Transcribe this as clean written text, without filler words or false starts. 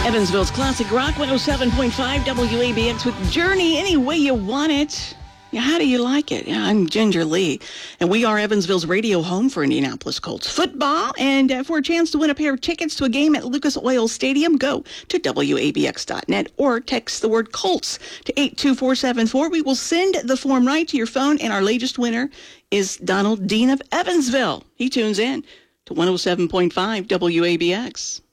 Evansville's Classic Rock 107.5 WABX with Journey any way you want it. Yeah, how do you like it? Yeah, I'm Ginger Lee, and we are Evansville's radio home for Indianapolis Colts football. And for a chance to win a pair of tickets to a game at Lucas Oil Stadium, go to WABX.net or text the word Colts to 82474. We will send the form right to your phone, and our latest winner is Donald Dean of Evansville. He tunes in to 107.5 WABX.